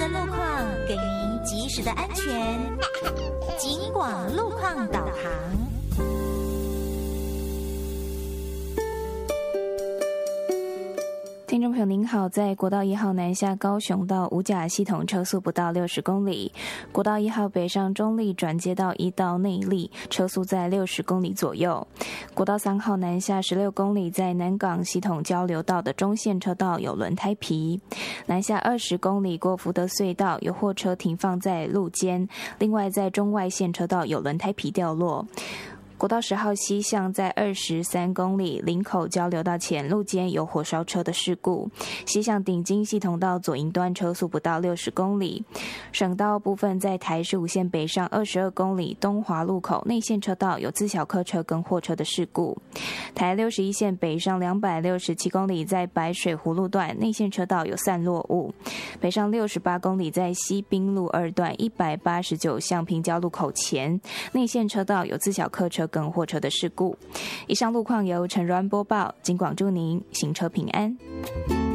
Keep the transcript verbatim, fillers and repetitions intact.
的路况，给您及时的安全。警广路况导航。 听众朋友您好，在国道一号南下高雄到五甲系统车速不到六十公里，国道一号北上中立转接到一到内壢车速在六十公里左右，国道三号南下十六公里，在南港系统交流道的中线车道有轮胎皮，南下二十公里过福德隧道有货车停放在路肩，另外在中外线车道有轮胎皮掉落。国道十号西向在二十三公里林口交流道前路间有火烧车的事故，西向顶金系统道左营端车速不到六十公里。省道部分在台十五线北上二十二公里东华路口内线车道有自小客车跟货车的事故。台六十一线北上两百六十七公里在白水湖路段内线车道有散落物。北上六十八公里在西滨路二段一百八十九巷平交路口前内线车道有自小客车跟货车的事故。以上路况由陈如安播报，警广祝您行车平安。